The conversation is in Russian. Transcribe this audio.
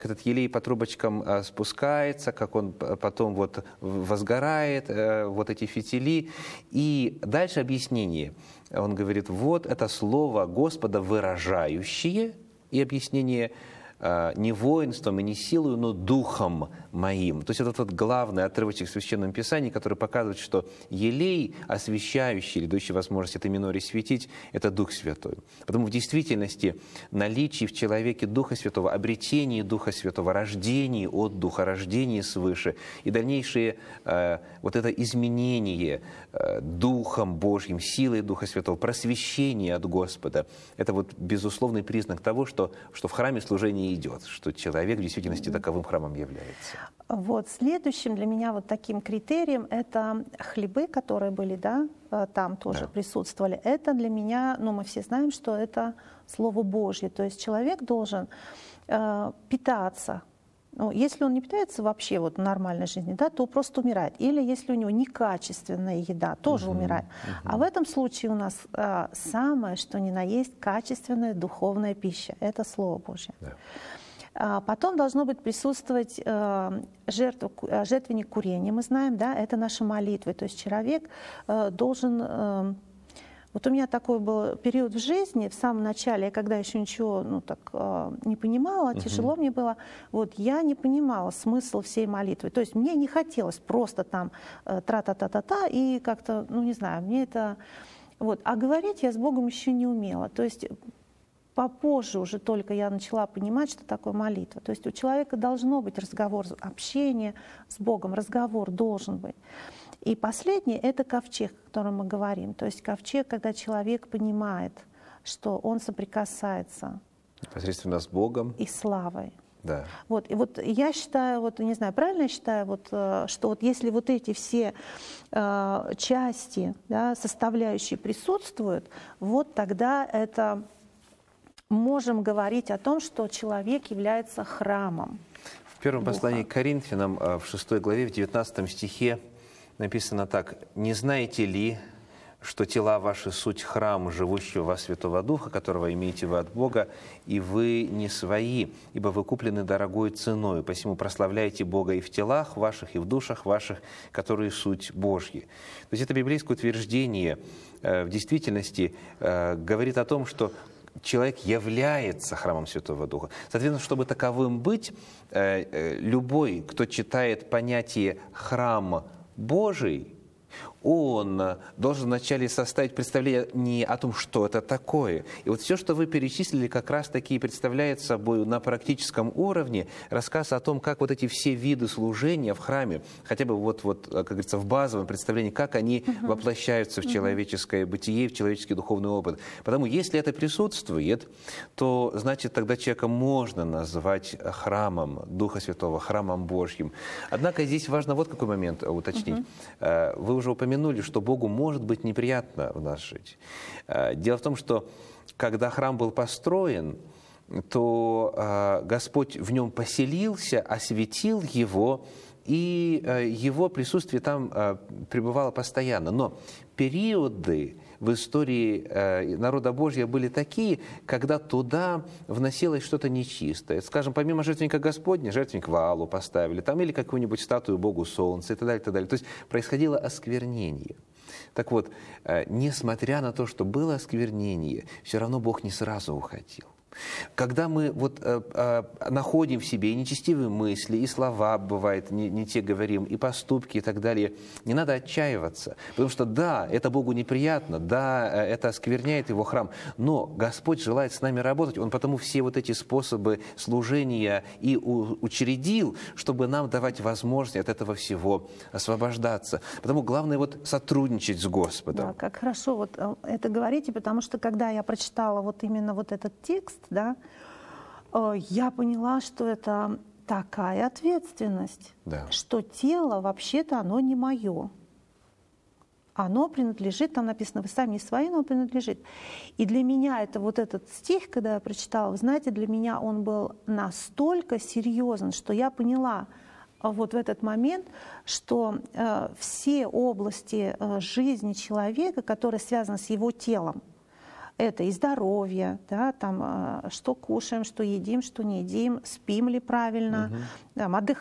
этот елей по трубочкам спускается, как он потом вот возгорает, вот эти фитили. И дальше объяснение. Он говорит, вот это слово Господа выражающее, и объяснение не воинством и не силой, но духом моим. То есть это тот главный отрывочек в Священном Писании, который показывает, что елей, освящающий или дающий возможность этой миноре светить, это Дух Святой. Потому в действительности наличие в человеке Духа Святого, обретение Духа Святого, рождение от Духа, рождение свыше и дальнейшее вот это изменение Духом Божьим, силой Духа Святого, просвещение от Господа, это вот безусловный признак того, что в храме служение идет, что человек в действительности таковым храмом является. Вот следующим для меня вот таким критерием это хлебы, которые были, да, там тоже присутствовали. Это для меня, ну мы все знаем, что это Слово Божье, то есть человек должен питаться. Ну, если он не питается вообще вот в нормальной жизни, да, то просто умирает. Или если у него некачественная еда, тоже умирает. А в этом случае у нас самое, что ни на есть, качественная духовная пища. Это Слово Божье. Да. Потом должно быть присутствовать жертвенник курения. Мы знаем, да, это наши молитвы. То есть человек должен... Вот у меня такой был период в жизни, в самом начале, когда еще ничего не понимала, тяжело мне было, вот я не понимала смысл всей молитвы. То есть мне не хотелось просто там тра-та-та-та-та и как-то, ну не знаю, мне это... Вот. А говорить я с Богом еще не умела. То есть попозже уже только я начала понимать, что такое молитва. То есть у человека должно быть разговор, общение с Богом, разговор должен быть. И последнее — это ковчег, о котором мы говорим. То есть ковчег, когда человек понимает, что он соприкасается непосредственно с Богом и славой. Да. Вот. И вот я считаю, вот, не знаю, правильно я считаю, вот, что вот если вот эти все части, да, составляющие присутствуют, вот тогда это можем говорить о том, что человек является храмом. В первом послании к Коринфянам, в 6 главе, в 19 стихе, написано так: «Не знаете ли, что тела ваши суть храм живущего во Святого Духа, которого имеете вы от Бога, и вы не свои, ибо вы куплены дорогой ценою, посему прославляйте Бога и в телах ваших, и в душах ваших, которые суть Божьи». То есть это библейское утверждение в действительности говорит о том, что человек является храмом Святого Духа. Соответственно, чтобы таковым быть, любой, кто читает понятие «храм Божий», он должен вначале составить представление о том, что это такое. И вот все, что вы перечислили, как раз-таки представляет собой на практическом уровне рассказ о том, как вот эти все виды служения в храме, хотя бы вот как говорится, в базовом представлении, как они воплощаются в человеческое бытие, в человеческий духовный опыт. Потому если это присутствует, то значит тогда человека можно назвать храмом Духа Святого, храмом Божьим. Однако здесь важно вот какой момент уточнить. Вы уже упомянули, что Богу может быть неприятно в нас жить. Дело в том, что когда храм был построен, то Господь в нем поселился, осветил его, и его присутствие там пребывало постоянно. Но периоды в истории народа Божьего были такие, когда туда вносилось что-то нечистое. Скажем, помимо жертвенника Господня, жертвенник Ваалу поставили, там, или какую-нибудь статую Богу Солнца и так далее, и так далее. То есть происходило осквернение. Так вот, несмотря на то, что было осквернение, все равно Бог не сразу уходил. Когда мы вот находим в себе и нечестивые мысли, и слова, бывает, не те говорим, и поступки и так далее, не надо отчаиваться. Потому что да, это Богу неприятно, да, это оскверняет Его храм, но Господь желает с нами работать. Он потому все вот эти способы служения и учредил, чтобы нам давать возможность от этого всего освобождаться. Потому главное вот сотрудничать с Господом. Да, как хорошо вот это говорите, потому что когда я прочитала вот именно вот этот текст, да, я поняла, что это такая ответственность, что тело вообще-то оно не мое. Оно принадлежит, там написано, вы сами не свои, но принадлежит. И для меня это вот этот стих, когда я прочитала, вы знаете, для меня он был настолько серьезен, что я поняла вот в этот момент, что все области жизни человека, которые связаны с его телом, это и здоровье, да, там, что кушаем, что едим, что не едим, спим ли правильно, там,